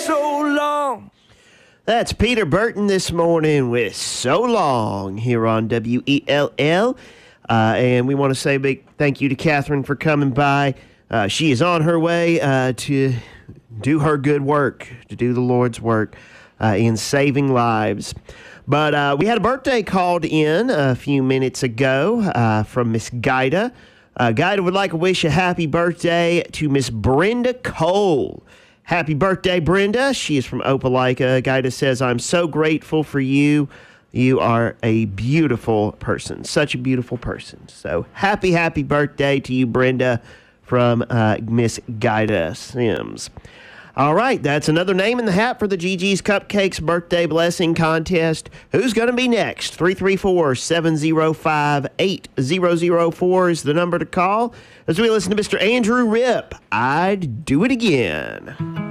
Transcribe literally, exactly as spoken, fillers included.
so long. That's Peter Burton this morning with So Long here on W E L L. Uh, and we want to say a big thank you to Catherine for coming by. Uh, she is on her way uh, to do her good work, to do the Lord's work uh, in saving lives. But uh, we had a birthday called in a few minutes ago uh, from Miss Gaida. Uh, Gaida would like to wish a happy birthday to Miss Brenda Cole. Happy birthday, Brenda. She is from Opelika. Gaida says, I'm so grateful for you. You are a beautiful person. Such a beautiful person. So happy, happy birthday to you, Brenda, from uh, Miss Gaida Sims. All right, that's another name in the hat for the G G's Cupcakes Birthday Blessing Contest. Who's going to be next? three three four, seven oh five, eight zero zero four is the number to call as we listen to Mister Andrew Ripp. I'd Do It Again.